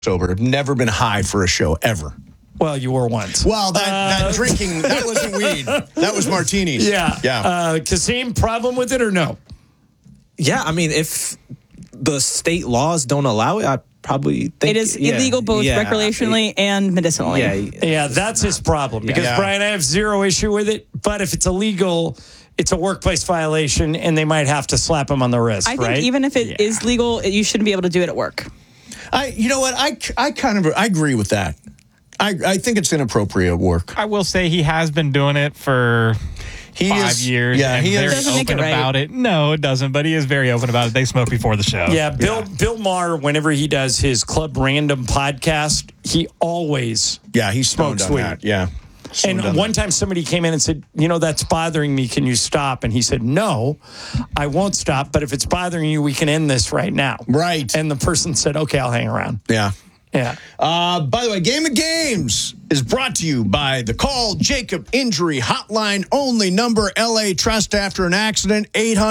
sober. I've never been high for a show, ever. Well, you were once. Well, that drinking, that wasn't weed. That was martinis. Yeah. Kasim, problem with it or no? Yeah, I mean, if the state laws don't allow it, I probably think it is illegal both recreationally and medicinally. Yeah, that's his problem. Because, Brian, I have zero issue with it. But if it's illegal, it's a workplace violation, and they might have to slap him on the wrist, I think even if it is legal, you shouldn't be able to do it at work. You know what? I agree with that. I think it's inappropriate work. I will say he has been doing it for 5 years. Yeah, and he very is open about it. No, it doesn't, but he is very open about it. They smoke before the show. Yeah, Bill Maher, whenever he does his Club Random podcast, he always he's smokes on weed. that. Yeah. And one time somebody came in and said, that's bothering me. Can you stop? And he said, no, I won't stop. But if it's bothering you, we can end this right now. Right. And the person said, okay, I'll hang around. Yeah. Yeah. By the way, Game of Games is brought to you by the Call Jacob Injury Hotline only number. LA Trust after an accident.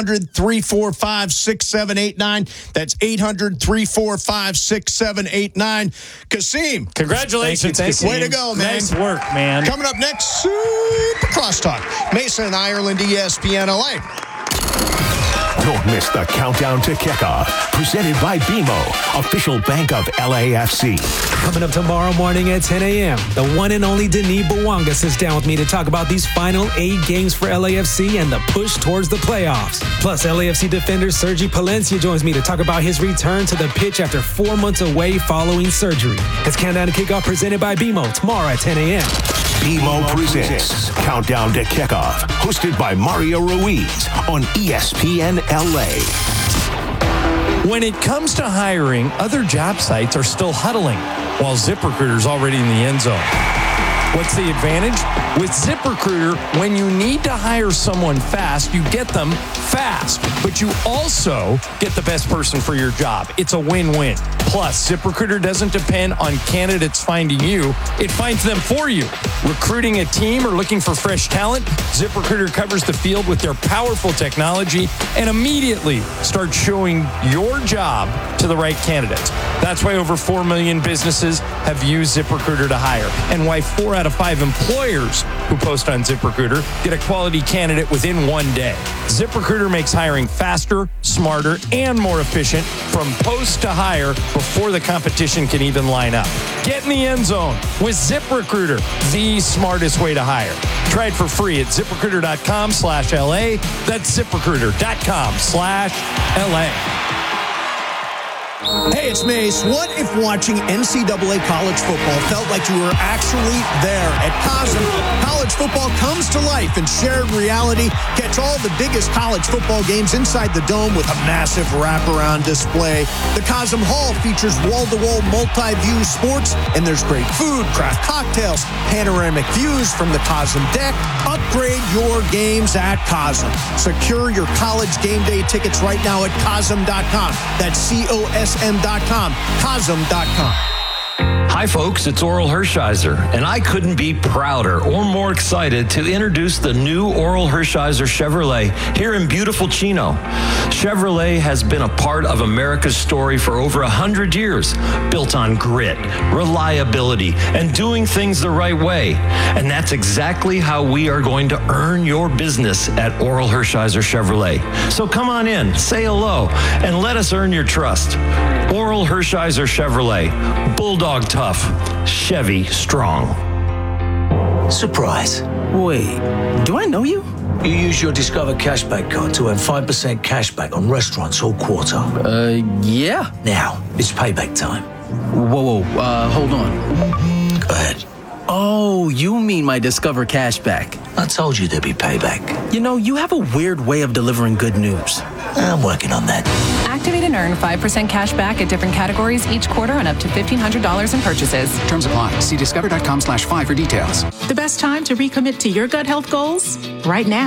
800-345-6789. That's 800-345-6789. Kasim. Congratulations, Kasim. Way to go, man. Nice work, man. Coming up next, Super Crosstalk. Mason and Ireland, ESPN LA. Don't miss the countdown to kickoff. Presented by BMO, official bank of LAFC. Coming up tomorrow morning at 10 a.m., the one and only Denis Bouanga sits down with me to talk about these final 8 games for LAFC and the push towards the playoffs. Plus, LAFC defender Sergi Palencia joins me to talk about his return to the pitch after 4 months away following surgery. It's Countdown to Kickoff presented by BMO tomorrow at 10 a.m. BMO presents Countdown to Kickoff, hosted by Mario Ruiz on ESPN LA. When it comes to hiring, other job sites are still huddling, while ZipRecruiter's already in the end zone. What's the advantage? With ZipRecruiter, when you need to hire someone fast, you get them fast, but you also get the best person for your job. It's a win-win. Plus, ZipRecruiter doesn't depend on candidates finding you. It finds them for you. Recruiting a team or looking for fresh talent, ZipRecruiter covers the field with their powerful technology and immediately starts showing your job to the right candidates. That's why over 4 million businesses have used ZipRecruiter to hire, and why 4 out of 5 employers who post on ZipRecruiter get a quality candidate within 1 day. ZipRecruiter makes hiring faster, smarter, and more efficient from post to hire before the competition can even line up. Get in the end zone with ZipRecruiter, the smartest way to hire. Try it for free at ZipRecruiter.com/LA. That's ZipRecruiter.com/LA. Hey, it's Mace. What if watching NCAA college football felt like you were actually there? At Cosm, college football comes to life in shared reality. Catch all the biggest college football games inside the dome with a massive wraparound display. The Cosm Hall features wall-to-wall multi-view sports, and there's great food, craft cocktails, panoramic views from the Cosm deck. Upgrade your games at Cosm. Secure your college game day tickets right now at Cosm.com. That's COSM.com. Cosm.com. Hi, folks. It's Oral Hershiser, and I couldn't be prouder or more excited to introduce the new Oral Hershiser Chevrolet here in beautiful Chino. Chevrolet has been a part of America's story for over 100 years, built on grit, reliability, and doing things the right way. And that's exactly how we are going to earn your business at Oral Hershiser Chevrolet. So come on in, say hello, and let us earn your trust. Oral Hershiser Chevrolet, Bulldog tough, Chevy strong. Surprise. Wait, do I know you? You use your Discover Cashback card to earn 5% cashback on restaurants all quarter. Yeah. Now, it's payback time. Whoa, hold on. Go ahead. Oh, you mean my Discover Cashback. I told you there'd be payback. You know, you have a weird way of delivering good news. I'm working on that. Activate and earn 5% cash back at different categories each quarter on up to $1,500 in purchases. Terms apply. See discover.com/5 for details. The best time to recommit to your gut health goals? Right now.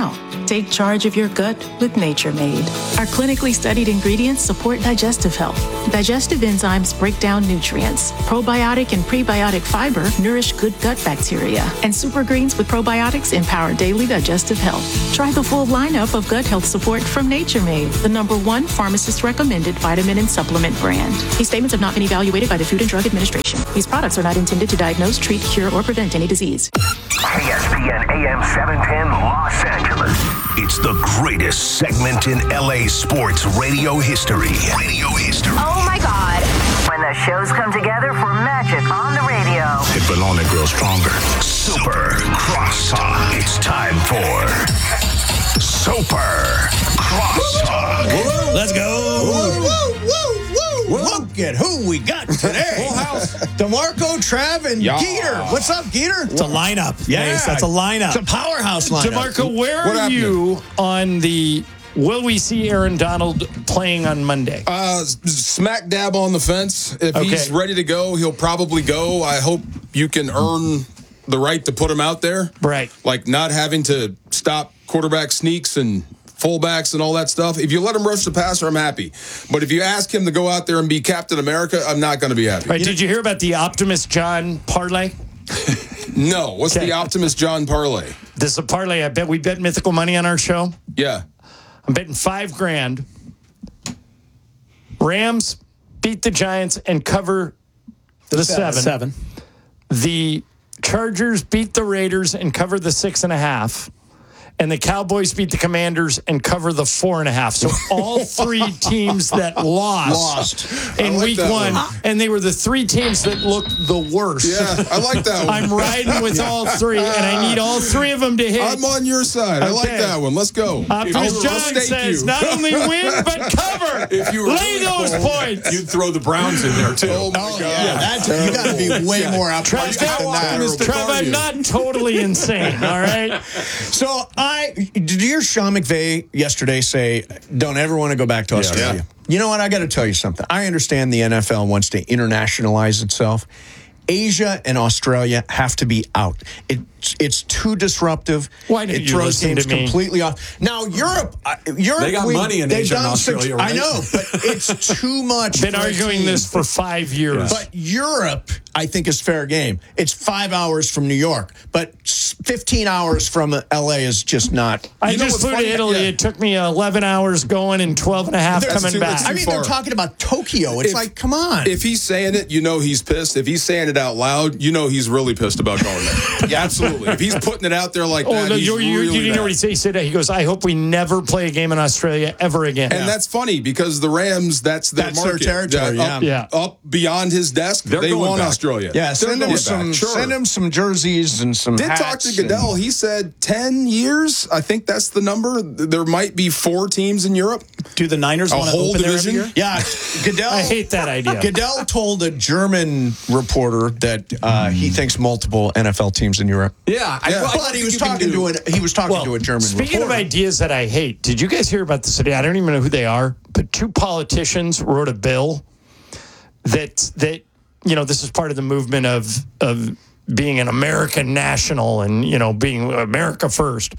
Take charge of your gut with Nature Made. Our clinically studied ingredients support digestive health. Digestive enzymes break down nutrients. Probiotic and prebiotic fiber nourish good gut bacteria. And super greens with probiotics empower daily digestive health. Try the full lineup of gut health support from Nature Made, the #1 pharmacist-recommended vitamin and supplement brand. These statements have not been evaluated by the Food and Drug Administration. These products are not intended to diagnose, treat, cure, or prevent any disease. ESPN AM 710 Los Angeles. It's the greatest segment in LA sports radio history. Oh my God. When the shows come together for magic on the radio. It will only grow stronger. Super Crosstalk. It's time for Super Crosstalk. Let's go. Look at who we got today. Full house. DeMarco, Trav, and Geeter. What's up, Geeter? It's a lineup. Yeah, Nice. That's a lineup. It's a powerhouse lineup. DeMarco, where are you on the will we see Aaron Donald playing on Monday? Smack dab on the fence. If he's ready to go, he'll probably go. I hope you can earn the right to put him out there. Right. Like not having to stop quarterback sneaks and fullbacks and all that stuff. If you let him rush the passer, I'm happy. But if you ask him to go out there and be Captain America, I'm not going to be happy. Right, did you hear about the Optimus John parlay? No. What's the Optimus John parlay? This is a parlay. I bet we bet mythical money on our show. Yeah. I'm betting $5,000. Rams beat the Giants and cover the 7. The Chargers beat the Raiders and cover the 6.5. And the Cowboys beat the Commanders and cover the 4.5. So all three teams that lost in week 1, and they were the three teams that looked the worst. Yeah, I like that one. I'm riding with all three, and I need all three of them to hit. I'm on your side. I like that one. Let's go. Optimus John says not only win, but cover. If you were lay those points. You'd throw the Browns in there, too. Oh, my God. Yeah, you got to be way more optimistic than that. Trev, I'm not totally insane, all right? So did you hear Sean McVay yesterday say, don't ever want to go back to Australia? Yeah. You know what? I got to tell you something. I understand the NFL wants to internationalize itself. Asia and Australia have to be out. It's too disruptive. Why didn't it you throws listen games to me? completely off. Now Europe, they got money in Asia and Australia. Right? I know, but it's too much. Been arguing this for 5 years. But Europe, I think, is fair game. It's 5 hours from New York, but 15 hours from LA is just not. I just flew to Italy. Yeah. It took me 11 hours going and 12 and a half coming back. I mean, they're talking about Tokyo. It's like, come on. If he's saying it, you know he's pissed. If he's saying it out loud, you know he's really pissed about going there. Yeah, absolutely. If he's putting it out there like that, no, he's you didn't know what he said. He said, he goes, I hope we never play a game in Australia ever again. And that's funny because the Rams, that's their market. Their territory, up beyond his desk, they want Australia. Yeah, send him some jerseys and some hats. Did talk to Goodell. He said 10 years. I think that's the number. There might be 4 teams in Europe. Do the Niners want to open there every year? Yeah, Goodell. I hate that idea. Goodell told a German reporter that he thinks multiple NFL teams in Europe. Yeah, but he was talking to a German. Speaking reporter. of ideas that I hate, did you guys hear about this today? I don't even know who they are, but 2 politicians wrote a bill that this is part of the movement of being an American national and being America first.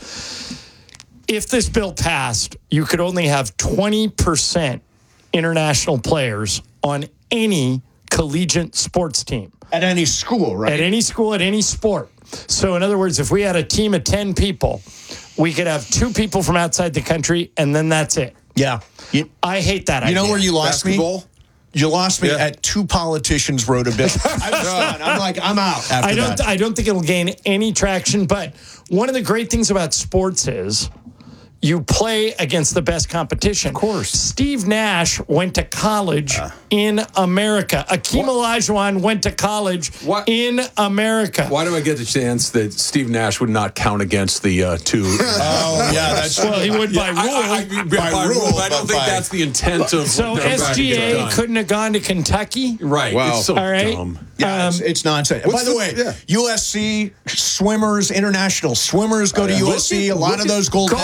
If this bill passed, you could only have 20% international players on any collegiate sports team. At any school, right? At any school, at any sport. So in other words, if we had a team of 10 people, we could have 2 people from outside the country, and then that's it. Yeah. I hate that idea. You know where you lost me? You lost me at 2 politicians wrote a bill. I was done. I'm like, I'm out after that. I don't think it'll gain any traction, but one of the great things about sports is you play against the best competition. Of course. Steve Nash went to college in America. Akeem Olajuwon went to college in America. Why do I get the chance that Steve Nash would not count against the 2? Oh, yeah, that's well, he would by rule. By rule, I don't think that's the intent of. So SGA couldn't have gone to Kentucky, right? Wow. It's so all right. Dumb. Yeah, it's nonsense. By the way, USC swimmers, international swimmers go to USC. A lot of those gold medals.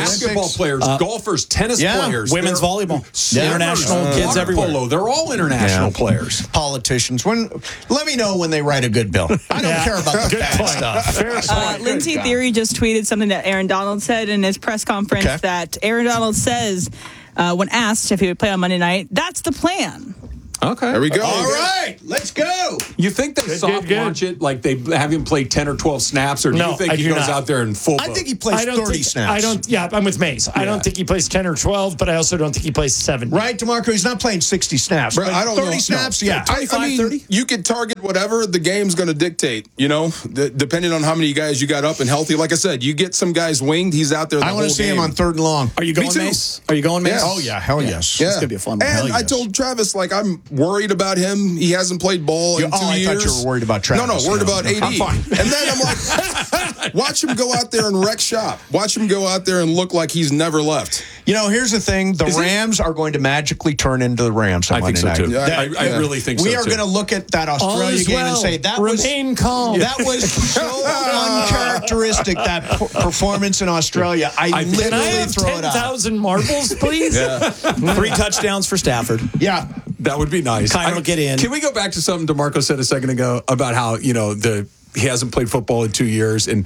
basketball players, golfers, tennis players, women's volleyball, international kids everywhere. Polo, they're all international players. Politicians. Let me know when they write a good bill. I don't care about the bad stuff. Lindsay Theory just tweeted something that Aaron Donald said in his press conference that Aaron Donald says when asked if he would play on Monday night, that's the plan. Okay. There we go. All right, let's go. You think they soft launch it, like they have him play 10 or 12 snaps, or do you think he goes out there in full boat? I think he plays 30 snaps. I'm with Mace. I don't think he plays 10 or 12, but I also don't think he plays 7. Right, DeMarco? He's not playing 60 snaps. Bro, I don't 30 know. snaps, I mean, 30? You could target whatever the game's going to dictate, depending on how many guys you got up and healthy. Like I said, you get some guys winged, he's out there the whole game. I want to see him on 3rd and long. Are you going, Mace? Are you going, Mace? Oh, yeah. Hell yes. Yeah. It's going to be a fun one. And I told Travis, I'm worried about him. He hasn't played ball in 2 years. I thought you were worried about Travis. No, worried about AD. I'm fine. And then I'm like, watch him go out there and wreck shop. Watch him go out there and look like he's never left. Here's the thing. The Rams are going to magically turn into the Rams on Monday night. I think so, too. I really think so, We are going to look at that Australia game and say, remain calm. That was so uncharacteristic, that performance in Australia. I literally throw it out. 10,000 marbles, please? 3 touchdowns for Stafford. Yeah. That would be nice. Kyler will get in. Can we go back to something DeMarco said a second ago about how, he hasn't played football in 2 years? And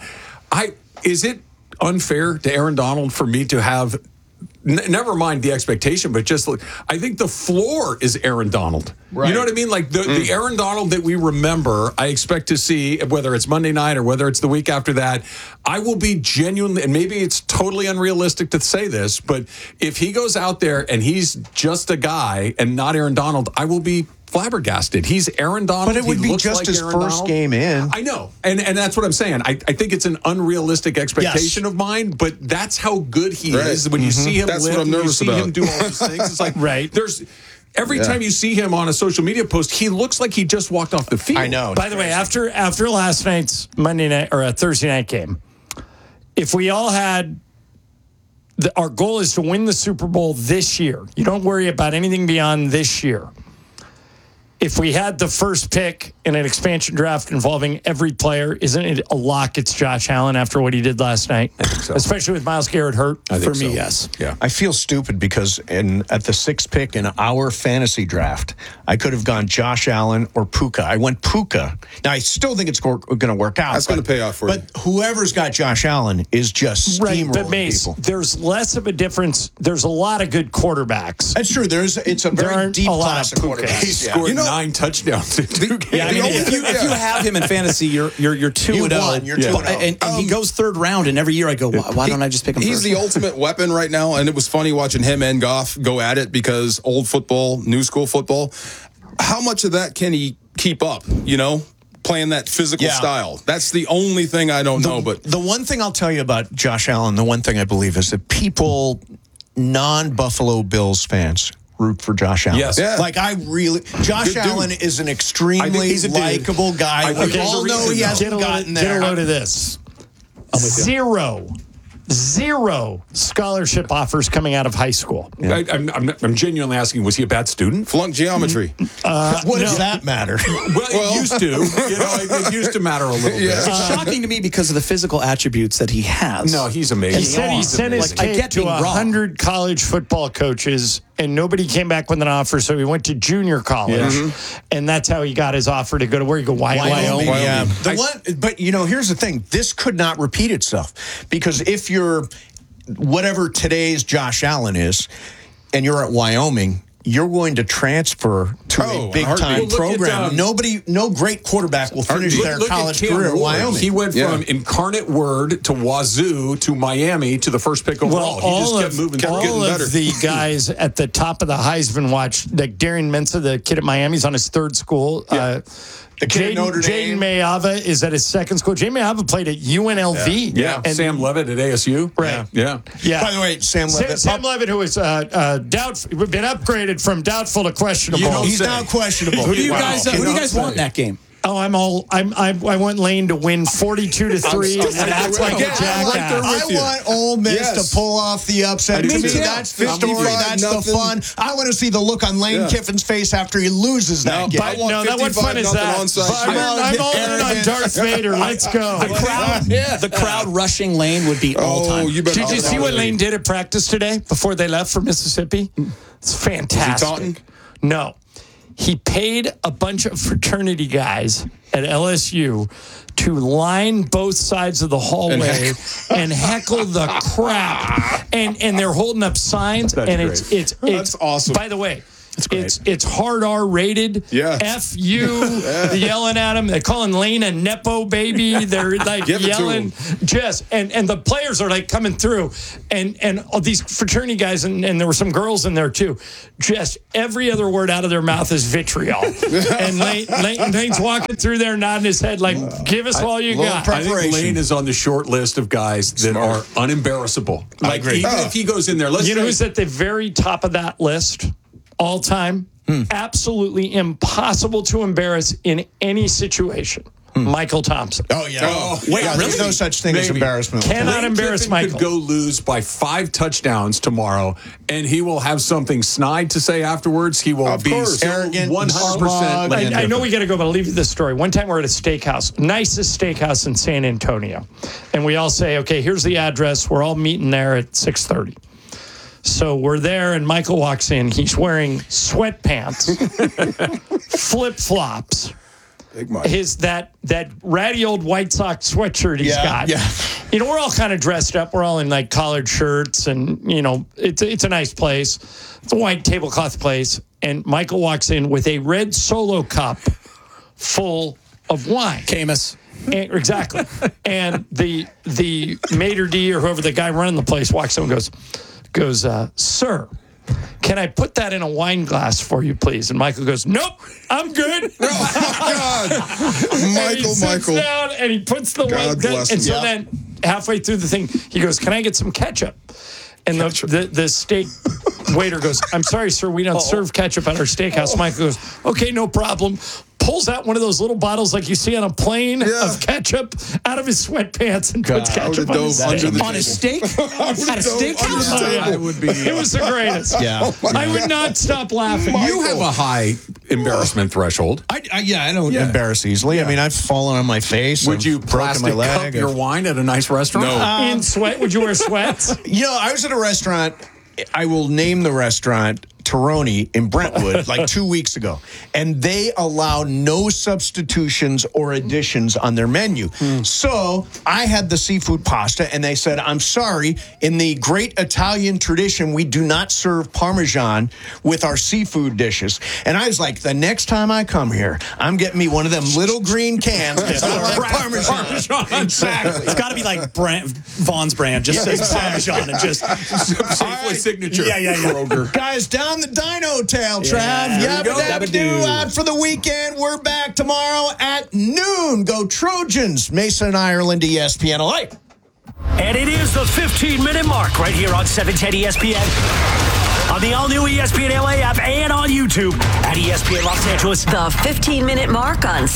is it unfair to Aaron Donald for me to have never mind the expectation, but just I think the floor is Aaron Donald. Right. You know what I mean? Like the Aaron Donald that we remember, I expect to see, whether it's Monday night or whether it's the week after that, I will be genuinely, and maybe it's totally unrealistic to say this, but if he goes out there and he's just a guy and not Aaron Donald, I will be flabbergasted. He's Aaron Donald. But it would be just his first game in. I know. And that's what I'm saying. I think it's an unrealistic expectation of mine, but that's how good he is. When you see him that's what I'm nervous about. Him do all these things, it's like there's every time you see him on a social media post, he looks like he just walked off the field. I know. By the way, after last night's Monday night or a Thursday night game, if we all had our goal is to win the Super Bowl this year. You don't worry about anything beyond this year. If we had the first pick in an expansion draft involving every player, isn't it a lock? It's Josh Allen after what he did last night, I think so. Especially with Myles Garrett hurt. For me, yes. Yeah. I feel stupid because at the 6th pick in our fantasy draft, I could have gone Josh Allen or Puka. I went Puka. Now, I still think it's going to work out. That's going to pay off for you. But whoever's got Josh Allen is just steamrolling but Mace, people. there's less of a difference. There's a lot of good quarterbacks. That's true. It's a very deep class of quarterbacks. He scored 9 touchdowns in 2 games. Yeah, if you have him in fantasy, you're 2-0. You're 2-0. And he goes 3rd round, and every year I go, why don't I just pick him He's first? the ultimate weapon right now, and it was funny watching him and Goff go at it because old football, new school football, how much of that can he keep up, playing that physical style? That's the only thing I don't know. But the one thing I'll tell you about Josh Allen, the one thing I believe is that people, non-Buffalo Bills fans, root for Josh Allen. Yes. Yeah. Josh Allen is an extremely likable guy. We all know he hasn't gotten there. Get a load of this. Zero scholarship offers coming out of high school. Yeah. I'm genuinely asking, was he a bad student? Flunked geometry. What does that matter? Well, it used to. It used to matter a little bit. It's shocking to me because of the physical attributes that he has. No, he's amazing. He said he sent his tape to 100 college football coaches, and nobody came back with an offer, so he went to junior college, and that's how he got his offer to go to where you go, Wyoming. Yeah. But here's the thing: this could not repeat itself because if you're whatever today's Josh Allen is, and you're at Wyoming, you're going to transfer to a big-time program. No great quarterback will finish their college career at Wyoming. He went from Incarnate Word to Wazoo to Miami to the first pick overall. He just kept moving, kept getting better. All of the guys at the top of the Heisman watch, like Darian Mensah, the kid at Miami's on his 3rd school. The kid at Notre Dame. Jaden Mayava is at his 2nd school. Jaden Mayava played at UNLV. Yeah. And Sam Levitt at ASU. Right. Yeah. By the way, Sam Levitt. Sam Levitt, who is doubtful, been upgraded from doubtful to questionable. He's now questionable. Who do you guys want in that game? Oh, I want Lane to win 42-3 and act like a jackass. I want Ole Miss to pull off the upset. To me, that's the story. That's the fun. I want to see the look on Lane Kiffin's face after he loses that game. What fun is that? I'm all in on Darth Vader. Let's go. The crowd rushing Lane would be all time. Did you see what Lane did at practice today before they left for Mississippi? It's fantastic. Was he taunting? No. He paid a bunch of fraternity guys at LSU to line both sides of the hallway and heckle the crap. And they're holding up signs. It's awesome. By the way, it's hard R rated. Yeah. F you. They're yelling at him. They're calling Lane a Nepo baby. They're like yelling. And the players are like coming through. And all these fraternity guys, and there were some girls in there too. Just every other word out of their mouth is vitriol. And Lane's walking through there nodding his head like, give us all you got. I think Lane is on the short list of guys that are unembarrassable. Like, even if he goes in there, you know who's at the very top of that list? All time, absolutely impossible to embarrass in any situation. Michael Thompson. Oh, yeah. Wait, there's no such thing as embarrassment. Cannot embarrass Michael. Could go lose by 5 touchdowns tomorrow, and he will have something snide to say afterwards. He will be arrogant, 100%. I know we got to go, but I'll leave you this story. One time we're at a steakhouse, nicest steakhouse in San Antonio, and we all say, okay, here's the address. We're all meeting there at 6:30. So we're there, and Michael walks in. He's wearing sweatpants, flip-flops, that ratty old White Sox sweatshirt he's got. Yeah. You know, we're all kind of dressed up. We're all in like collared shirts, and you know, it's a nice place. It's a white tablecloth place, and Michael walks in with a red Solo cup full of wine. Camus. Exactly. And the maitre d' or whoever the guy running the place walks in and goes, sir, can I put that in a wine glass for you, please? And Michael goes, nope, I'm good. Oh, my God. Michael sits down and he puts the wine glass. And so then halfway through the thing, he goes, can I get some ketchup? And the steak waiter goes, I'm sorry, sir, we don't serve ketchup at our steakhouse. Michael goes, okay, no problem. Pulls out one of those little bottles like you see on a plane of ketchup out of his sweatpants and puts ketchup on his steak. On his steak? At a steakhouse? It was the greatest. Yeah. I would not stop laughing. You have a high embarrassment threshold. I don't embarrass easily. I mean, I've fallen on my face. Would you plastic cup your wine at a nice restaurant? No. In sweat? Would you wear sweats? You know, I was at a restaurant. I will name the restaurant Teroni in Brentwood like 2 weeks ago, and they allow no substitutions or additions on their menu. So I had the seafood pasta, and they said, I'm sorry, in the great Italian tradition, we do not serve Parmesan with our seafood dishes. And I was like, the next time I come here, I'm getting me one of them little green cans because I like Parmesan. Exactly. It's got to be like Vaughn's brand, just says Parmesan and just Safeway signature. Yeah. Kroger. Guys, down the dino tail, Trav. Yabba-dabba-doo. Out for the weekend. We're back tomorrow at noon. Go Trojans. Mason and Ireland, ESPN LA. And it is the 15-minute mark right here on 710 ESPN. On the all-new ESPN LA app and on YouTube at ESPN Los Angeles. The 15-minute mark on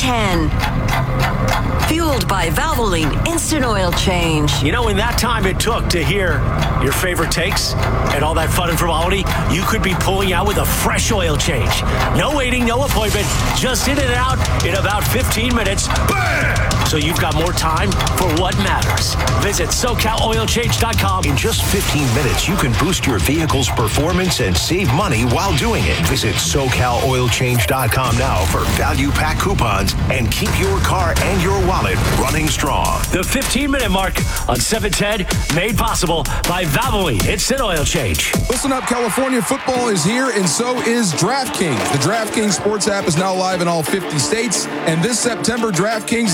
710. Fueled by Valvoline Instant Oil Change. You know, in that time it took to hear your favorite takes and all that fun and frivolity, you could be pulling out with a fresh oil change. No waiting, no appointment, just in and out in about 15 minutes. Bam! So you've got more time for what matters. Visit SoCalOilChange.com. In just 15 minutes, you can boost your vehicle's performance and save money while doing it. Visit SoCalOilChange.com now for value pack coupons and keep your car and your wallet running strong. The 15-minute mark on 710, made possible by Valvoline Instant Oil Change. Listen up, California football is here, and so is DraftKings. The DraftKings sports app is now live in all 50 states, and this September, DraftKings is giving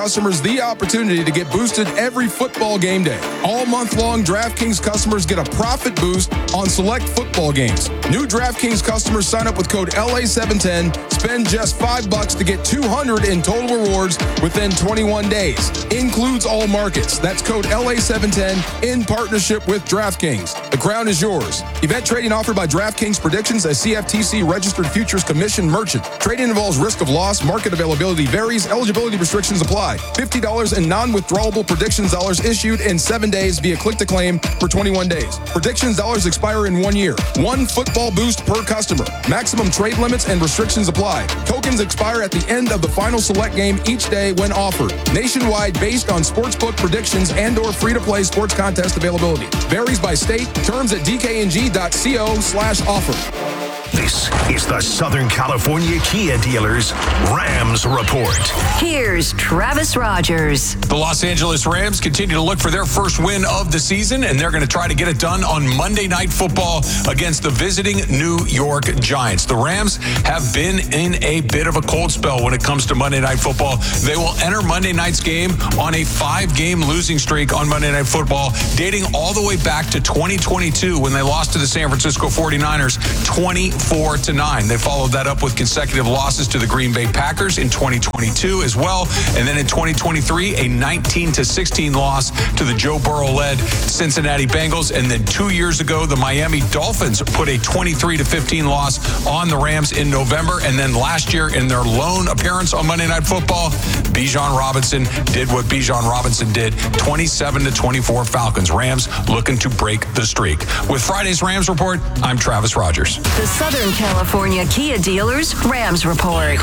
customers the opportunity to get boosted every football game day. All month long, DraftKings customers get a profit boost on select football games. New DraftKings customers sign up with code LA710, spend just $5 to get $200 in total rewards within 21 days. Includes all markets. That's code LA710 in partnership with DraftKings. The crown is yours. Event trading offered by DraftKings Predictions, a CFTC registered futures commission merchant. Trading involves risk of loss. Market availability varies. Eligibility restrictions apply. $50 in non-withdrawable predictions dollars issued in 7 days via click to claim for 21 days. Predictions dollars expire in 1 year. One football boost per customer. Maximum trade limits and restrictions apply. Tokens expire at the end of the final select game each day when offered. Nationwide based on sportsbook predictions and or free-to-play sports contest availability. Varies by state. Terms at dkng.co/offer. This is the Southern California Kia Dealers Rams Report. Here's Travis Rogers. The Los Angeles Rams continue to look for their first win of the season, and they're going to try to get it done on Monday Night Football against the visiting New York Giants. The Rams have been in a bit of a cold spell when it comes to Monday Night Football. They will enter Monday night's game on a 5-game losing streak on Monday Night Football, dating all the way back to 2022 when they lost to the San Francisco 49ers 24-9. They followed that up with consecutive losses to the Green Bay Packers in 2022 as well. And then in 2023, a 19-16 loss to the Joe Burrow-led Cincinnati Bengals. And then 2 years ago, the Miami Dolphins put a 23-15 loss on the Rams in November. And then last year, in their lone appearance on Monday Night Football, Bijan Robinson did what Bijan Robinson did, 27-24 Falcons. Rams looking to break the streak. With Friday's Rams Report, I'm Travis Rogers. The Southern California Kia Dealers Rams Report.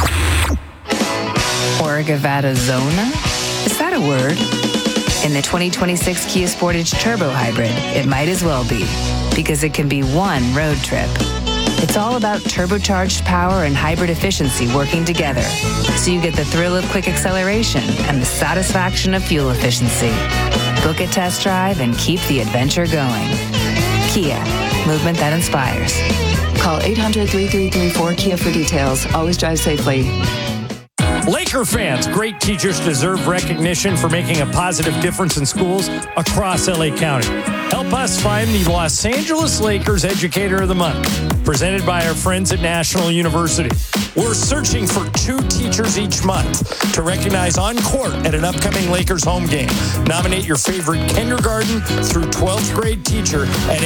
Orgavadazona? Is that a word? In the 2026 Kia Sportage Turbo Hybrid, it might as well be, because it can be one road trip. It's all about turbocharged power and hybrid efficiency working together, so you get the thrill of quick acceleration and the satisfaction of fuel efficiency. Book a test drive and keep the adventure going. Kia, movement that inspires. Call 800-3334-KIA for details. Always drive safely. Laker fans, great teachers deserve recognition for making a positive difference in schools across LA County. Help us find the Los Angeles Lakers Educator of the Month, presented by our friends at National University. We're searching for 2 teachers each month to recognize on court at an upcoming Lakers home game. Nominate your favorite kindergarten through 12th grade teacher at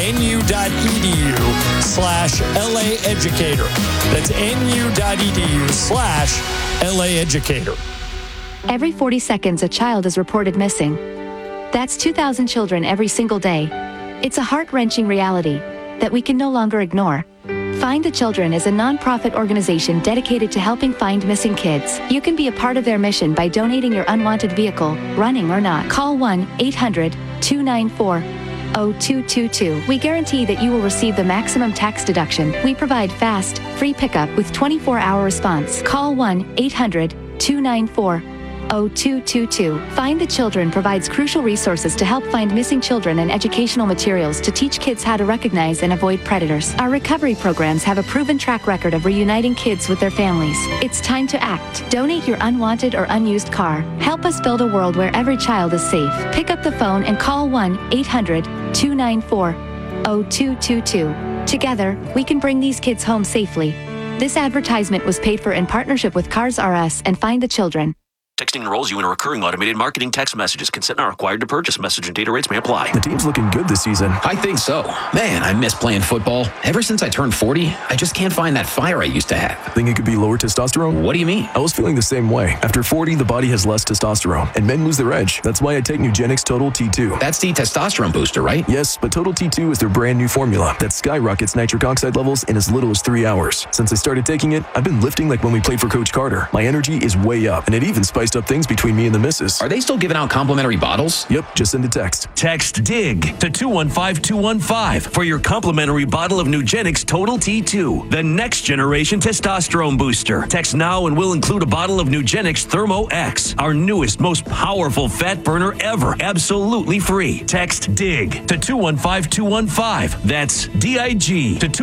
nu.edu/LA Educator. That's nu.edu/LA Educator. Every 40 seconds, a child is reported missing. That's 2,000 children every single day. It's a heart-wrenching reality that we can no longer ignore. Find the Children is a non-profit organization dedicated to helping find missing kids. You can be a part of their mission by donating your unwanted vehicle, running or not. Call 1-800-294-0222. We guarantee that you will receive the maximum tax deduction. We provide fast, free pickup with 24-hour response. Call 1-800-294-0222. Find the Children provides crucial resources to help find missing children and educational materials to teach kids how to recognize and avoid predators. Our recovery programs have a proven track record of reuniting kids with their families. It's time to act. Donate your unwanted or unused car. Help us build a world where every child is safe. Pick up the phone and call 1-800-294-0222. Together, we can bring these kids home safely. This advertisement was paid for in partnership with Cars R Us and Find the Children. Texting enrolls you in a recurring automated marketing text messages. Consent not required to purchase. Message and data rates may apply. The team's looking good this season. I think so. Man, I miss playing football. Ever since I turned 40, I just can't find that fire I used to have. Think it could be lower testosterone? What do you mean? I was feeling the same way. After 40, the body has less testosterone, and men lose their edge. That's why I take Nugenix Total T2. That's the testosterone booster, right? Yes, but Total T2 is their brand new formula that skyrockets nitric oxide levels in as little as 3 hours. Since I started taking it, I've been lifting like when we played for Coach Carter. My energy is way up, and it even spiced up things between me and the missus. Are they still giving out complimentary bottles? Yep, just send a text. Text DIG to 215-215 for your complimentary bottle of Nugenix Total T2, the next generation testosterone booster. Text now and we'll include a bottle of Nugenix Thermo X, our newest, most powerful fat burner ever, absolutely free. Text DIG to 215-215. That's DIG to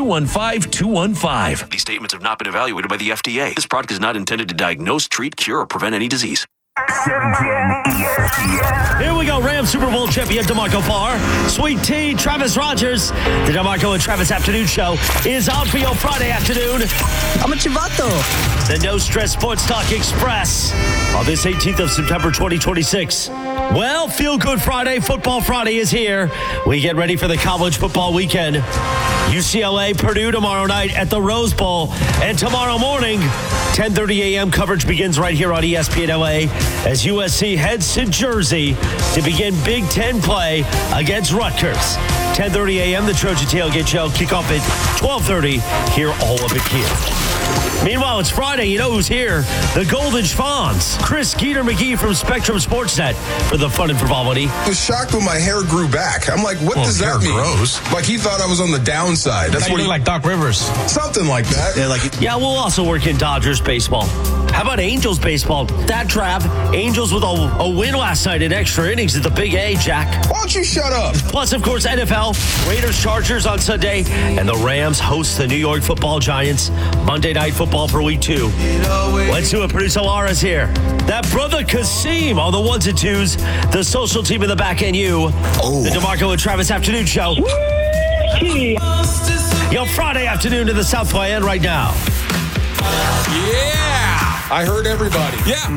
215-215. These statements have not been evaluated by the FDA. This product is not intended to diagnose, treat, cure, or prevent any disease. Here we go. Rams Super Bowl champion DeMarco Farr, Sweet Tea, Travis Rogers. The DeMarco and Travis Afternoon Show is on for your Friday afternoon. I'm a chivato. The No Stress Sports Talk Express on this 18th of September 2026. Well, Feel Good Friday, Football Friday is here. We get ready for the college football weekend. UCLA, Purdue tomorrow night at the Rose Bowl. And tomorrow morning, 10:30 a.m. coverage begins right here on ESPN LA as USC heads to Jersey to begin Big Ten play against Rutgers. 10:30 a.m. the Trojan Tailgate Show kickoff at 12:30. Hear all of it here. Meanwhile, it's Friday. You know who's here? The Golden Schwans. Chris Skeeter McGee from Spectrum Sportsnet for the fun and frivolity. I was shocked when my hair grew back. I'm like, what does that mean? Grows. Like he thought I was on the downside. That's what you look like Doc Rivers. Something like that. Yeah, we'll also work in Dodgers baseball. How about Angels baseball? That Trav, Angels with a win last night in extra innings at the Big A, Jack. Why don't you shut up? Plus, of course, NFL, Raiders Chargers on Sunday, and the Rams host the New York Football Giants. Monday Night Football for Week 2. Let's do it. Producer Lara's here. That brother Kasim on the ones and twos. The social team in the back end, you. The DeMarco and Travis Afternoon Show. Yo, Friday afternoon in the South End right now. Yeah. I heard everybody. Yeah.